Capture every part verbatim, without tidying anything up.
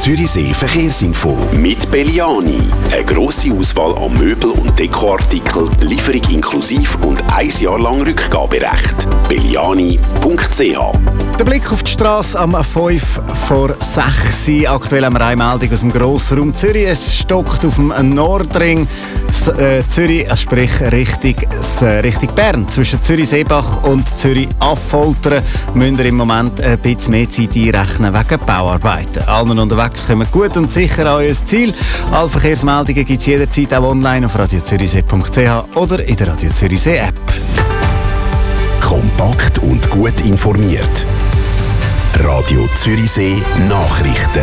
Zürichsee Verkehrsinfo mit Belliani. Eine grosse Auswahl an Möbel- und Dekoartikeln, Lieferung inklusiv und ein Jahr lang Rückgaberecht. belliani punkt c h. Der Blick auf die Straße am fünf vor sechs. Aktuell haben wir eine Meldung aus dem Grossraum Zürich. Es stockt auf dem Nordring äh, Zürich, sprich Richtung, äh, Richtung Bern. Zwischen Zürich-Seebach und Zürich-Affoltern müsst ihr im Moment ein bisschen mehr Zeit einrechnen wegen Bauarbeiten. Allen unterwegs kommen gut und sicher an euer Ziel. Alle Verkehrsmeldungen gibt es jederzeit auch online auf radio zürichsee punkt c h oder in der Radio Zürichsee App. Kompakt und gut informiert. Radio Zürichsee Nachrichten.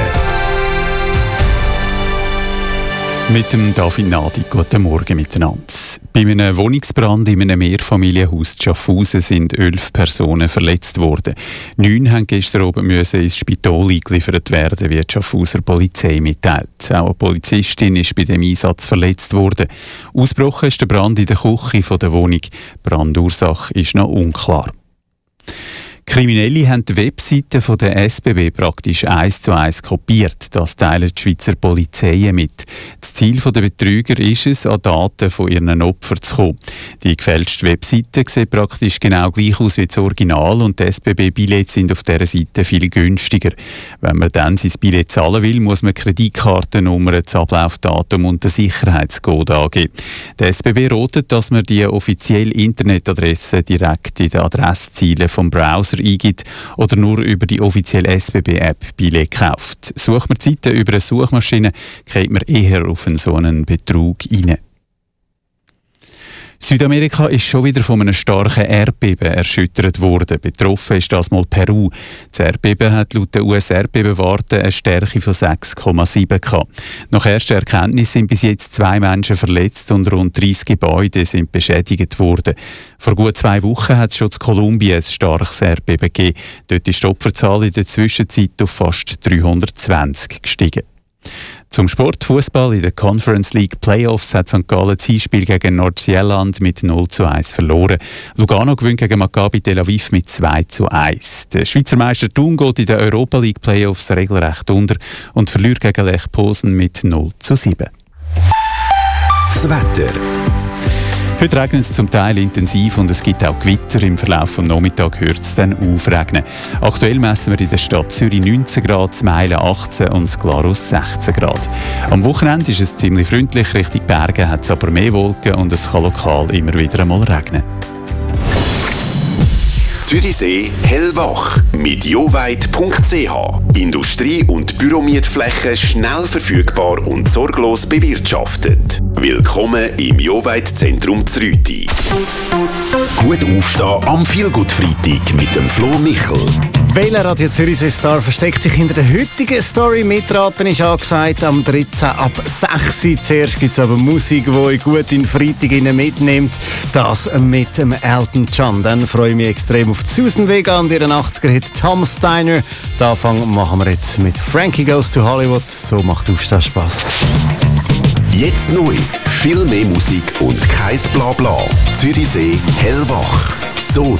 Mit dem David Nadi, guten Morgen miteinander. Bei einem Wohnungsbrand in einem Mehrfamilienhaus in Schaffhausen sind elf Personen verletzt worden. Neun haben gestern oben müssen ins Spital eingeliefert werden, wie die Schaffhauser Polizei mitteilt. Auch eine Polizistin ist bei dem Einsatz verletzt worden. Ausgebrochen ist der Brand in der Küche der Wohnung. Die Brandursache ist noch unklar. Kriminelle haben die Webseite von der S B B praktisch eins zu eins kopiert. Das teilen die Schweizer Polizeien mit. Das Ziel der Betrüger ist es, an Daten von ihren Opfern zu kommen. Die gefälschte Webseite sieht praktisch genau gleich aus wie das Original und die S B B-Billets sind auf dieser Seite viel günstiger. Wenn man dann sein Billett zahlen will, muss man Kreditkartennummer, das Ablaufdatum und den Sicherheitscode angeben. Die S B B rotet, dass man die offizielle Internetadresse direkt in den Adresszielen vom Browser eingibt oder nur über die offizielle S B B-App Billett kauft. Sucht man die Seite über eine Suchmaschine, kommt man eher auf einen so einen Betrug rein. Südamerika ist schon wieder von einem starken Erdbeben erschüttert worden. Betroffen ist das mal Peru. Das Erdbeben hat laut der U S-Erdbebenwarte eine Stärke von sechs Komma sieben gehabt. Nach erster Erkenntnis sind bis jetzt zwei Menschen verletzt und rund dreissig Gebäude sind beschädigt worden. Vor gut zwei Wochen hat es schon in Kolumbien ein starkes Erdbeben gegeben. Dort ist die Opferzahl in der Zwischenzeit auf fast dreihundertzwanzig gestiegen. Zum Sport Fußball in der Conference League Playoffs hat Sankt Gallen das Hinspiel gegen Nordsjælland mit null zu eins verloren. Lugano gewinnt gegen Maccabi Tel Aviv mit zwei zu eins. Der Schweizer Meister Thun geht in der Europa League Playoffs regelrecht unter und verliert gegen Lech Posen mit null zu sieben. Das Wetter. Heute regnet es zum Teil intensiv und es gibt auch Gewitter. Im Verlauf des Nachmittags hört es dann aufregnen. Aktuell messen wir in der Stadt Zürich neunzehn Grad, in Meilen achtzehn und in Glarus sechzehn Grad. Am Wochenende ist es ziemlich freundlich, Richtung Berge hat es aber mehr Wolken und es kann lokal immer wieder einmal regnen. Zürichsee hellwach mit joweit punkt c h. Industrie- und Büromietflächen schnell verfügbar und sorglos bewirtschaftet. Willkommen im Joweit-Zentrum Zrüti. Gut aufstehen am Feelgood-Freitag mit dem Flo Michel. Welcher Radio Zürichsee-Star versteckt sich hinter der heutigen Story? Mitraten ist angesagt am dreizehnten ab sechs Uhr. Zuerst gibt es aber Musik, die euch gut in den Freitag mitnimmt. Das mit dem Elton John. Dann freue ich mich extrem auf Susan Vega und ihren achtziger-Hit Tom Steiner. Den Anfang machen wir jetzt mit Frankie Goes to Hollywood. So macht Aufstehen Spass. Jetzt neu. Viel mehr Musik und kein Blabla. Zürichsee hellwach. So